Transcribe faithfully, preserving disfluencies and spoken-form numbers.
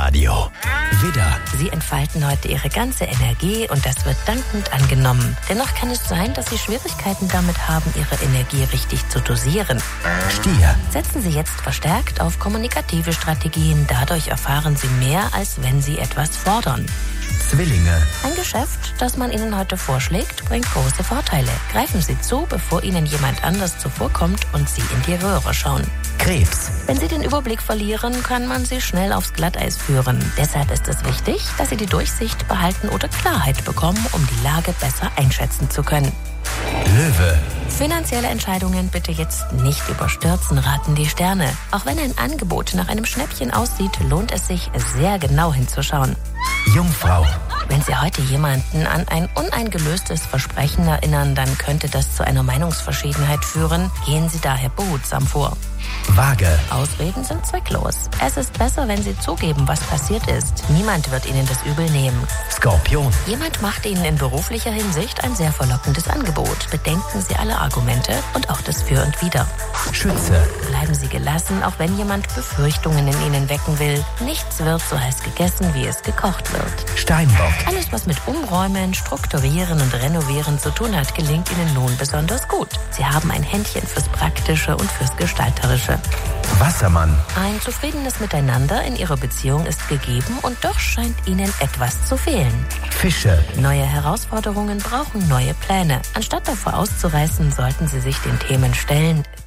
Live-Radio. Widder, Sie entfalten heute Ihre ganze Energie und das wird dankend angenommen. Dennoch kann es sein, dass Sie Schwierigkeiten damit haben, Ihre Energie richtig zu dosieren. Stier, Setzen Sie jetzt verstärkt auf kommunikative Strategien. Dadurch erfahren Sie mehr, als wenn Sie etwas fordern. Zwillinge, Ein Geschäft, das man Ihnen heute vorschlägt, bringt große Vorteile. Greifen Sie zu, bevor Ihnen jemand anders zuvorkommt und Sie in die Röhre schauen. Krebs, Wenn Sie den Überblick verlieren, kann man Sie schnell aufs Glatteis führen. Deshalb ist es wichtig, dass Sie die Durchsicht behalten oder Klarheit bekommen, um die Lage besser einschätzen zu können. Löwe, Finanzielle Entscheidungen bitte jetzt nicht überstürzen, raten die Sterne. Auch wenn ein Angebot nach einem Schnäppchen aussieht, lohnt es sich, sehr genau hinzuschauen. Jungfrau, Wenn Sie heute jemanden an ein uneingelöstes Versprechen erinnern, dann könnte das zu einer Meinungsverschiedenheit führen. Gehen Sie daher behutsam vor. Waage, Ausreden sind zwecklos. Es ist besser, wenn Sie zugeben, was passiert ist. Niemand wird Ihnen das übel nehmen. Skorpion, Jemand macht Ihnen in beruflicher Hinsicht ein sehr verlockendes Angebot. Bedenken Sie alle Argumente und auch das Für und Wider. Schütze, Bleiben Sie gelassen, auch wenn jemand Befürchtungen in Ihnen wecken will. Nichts wird so heiß gegessen, wie es gekocht wird. Steinbock, Alles, was mit Umräumen, Strukturieren und Renovieren zu tun hat, gelingt Ihnen nun besonders gut. Sie haben ein Händchen fürs Praktische und fürs Gestalterische. Wassermann, Ein zufriedenes Miteinander in Ihrer Beziehung ist gegeben und doch scheint Ihnen etwas zu fehlen. Fische, Neue Herausforderungen brauchen neue Pläne. Anstatt davor auszureißen, sollten Sie sich den Themen stellen,